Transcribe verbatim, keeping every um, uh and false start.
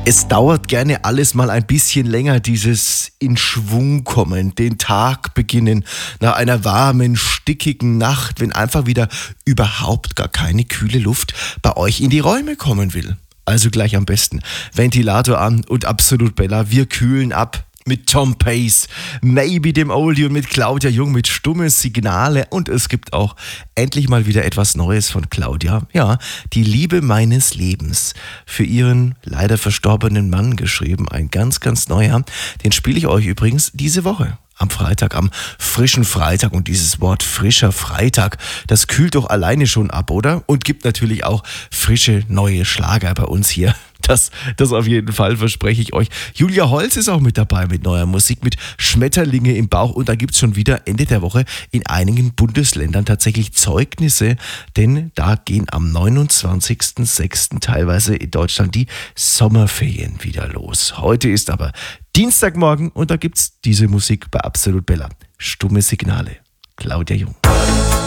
Es dauert gerne alles mal ein bisschen länger, dieses in Schwung kommen, den Tag beginnen, nach einer warmen, stickigen Nacht, wenn einfach wieder überhaupt gar keine kühle Luft bei euch in die Räume kommen will. Also gleich am besten Ventilator an und Absolut Bella, wir kühlen ab. Mit Tom Pace, Maybe dem Oldie und mit Claudia Jung mit Stumme Signale. Und es gibt auch endlich mal wieder etwas Neues von Claudia. Ja, die Liebe meines Lebens. Für ihren leider verstorbenen Mann geschrieben. Ein ganz, ganz neuer. Den spiele ich euch übrigens diese Woche. Am Freitag, am frischen Freitag. Und dieses Wort frischer Freitag, das kühlt doch alleine schon ab, oder? Und gibt natürlich auch frische neue Schlager bei uns hier. Das, das auf jeden Fall, verspreche ich euch. Julia Holz ist auch mit dabei mit neuer Musik, mit Schmetterlinge im Bauch. Und da gibt es schon wieder Ende der Woche in einigen Bundesländern tatsächlich Zeugnisse. Denn da gehen am neunundzwanzigsten sechsten teilweise in Deutschland die Sommerferien wieder los. Heute ist aber Dienstagmorgen und da gibt es diese Musik bei Absolut Bella. Stumme Signale. Claudia Jung.